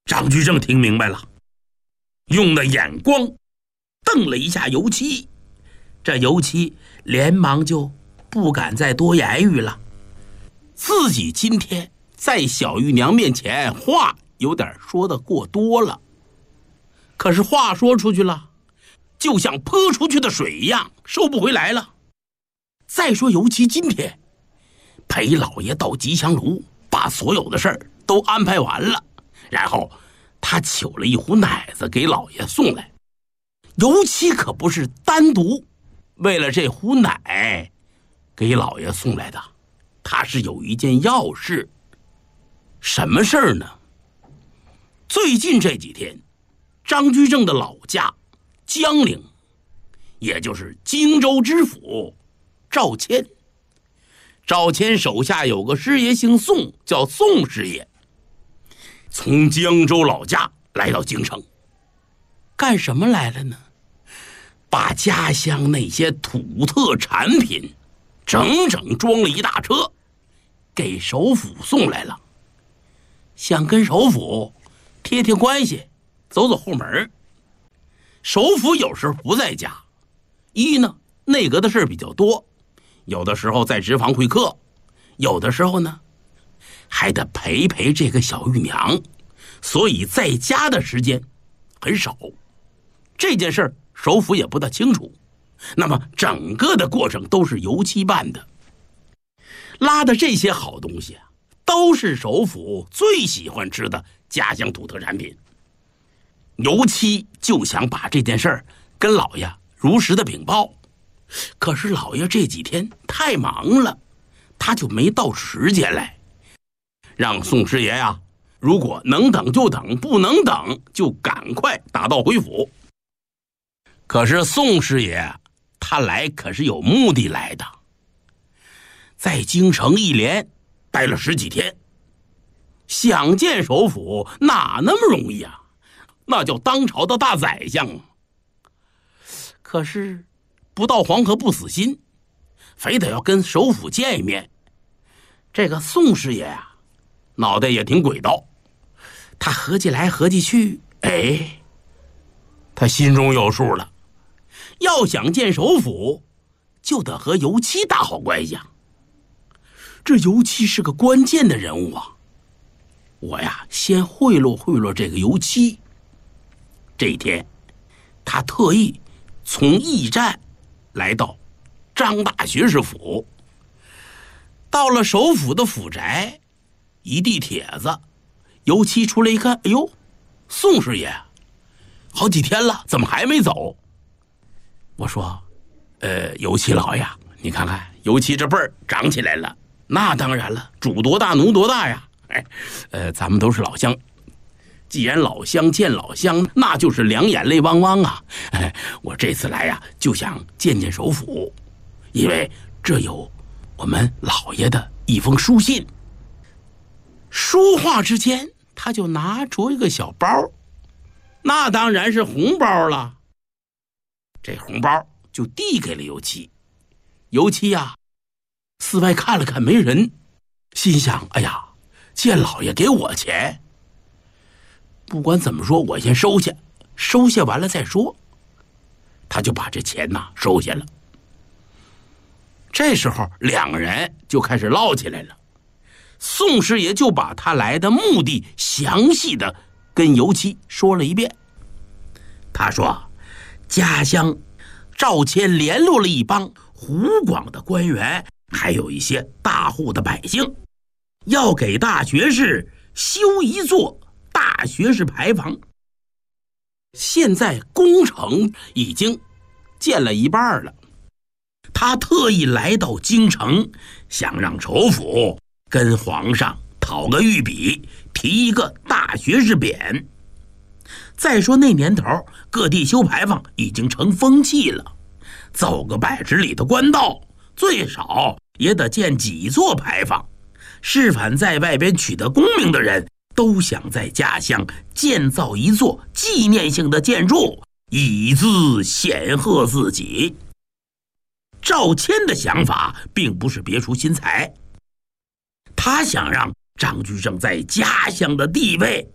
张居正听明白了，用的眼光瞪了一下尤七，这尤七连忙就不敢再多言语了。自己今天在小玉娘面前话有点说得过多了，可是话说出去了，就像泼出去的水一样，收不回来了。再说尤其今天陪老爷到吉祥炉，把所有的事儿都安排完了，然后他取了一壶奶子给老爷送来。尤其可不是单独为了这壶奶给老爷送来的，他是有一件要事。什么事儿呢？最近这几天，张居正的老家江陵，也就是荆州知府赵谦，赵谦手下有个师爷姓宋，叫宋师爷，从江州老家来到京城，干什么来了呢？把家乡那些土特产品整整装了一大车给首府送来了，想跟首府贴贴关系，走走后门。首府有时候不在家，一呢内阁的事比较多，有的时候在职房会客，有的时候呢还得陪陪这个小玉娘，所以在家的时间很少。这件事首府也不大清楚，那么整个的过程都是尤七办的。拉的这些好东西都是首府最喜欢吃的家乡土特产品。尤七就想把这件事儿跟老爷如实的禀报，可是老爷这几天太忙了，他就没到时间来，让宋师爷呀，如果能等就等，不能等就赶快打道回府。可是宋师爷他来可是有目的来的，在京城一连待了10几天，想见首府哪那么容易啊，那叫当朝的大宰相。可是不到黄河不死心，非得要跟首府见一面。这个宋师爷啊，脑袋也挺轨道，他合计来合计去，他心中有数了，要想见首府就得和尤七打好关系啊。这尤七是个关键的人物啊，我呀先贿赂这个尤七。这一天他特意从驿站来到张大学士府，到了首府的府宅，一递帖子，尤七出来一看，哎呦，宋师爷好几天了，怎么还没走？我说尤七老爷，你看看尤七这辈儿长起来了。那当然了，主多大奴多大呀。咱们都是老乡，既然老乡见老乡，那就是两眼泪汪汪啊。我这次来呀，就想见见首府，因为这有我们老爷的一封书信。说话之间，他就拿出一个小包，那当然是红包了。这红包就递给了尤七。尤七呀，四外看了看没人，心想，哎呀，见老爷给我钱，不管怎么说我先收下，收下完了再说。他就把这钱收下了。这时候两个人就开始唠起来了，宋师爷就把他来的目的详细的跟尤七说了一遍。他说家乡赵谦联络了一帮湖广的官员，还有一些大户的百姓，要给大学士修一座大学士牌坊。现在工程已经建了一半了，他特意来到京城，想让首府跟皇上讨个御笔，提一个大学士匾。再说那年头各地修牌坊已经成风气了，走个100里的官道，最少也得建几座牌坊。是凡在外边取得功名的人，都想在家乡建造一座纪念性的建筑，以资显赫自己。赵谦的想法并不是别出心裁，他想让张居正在家乡的地位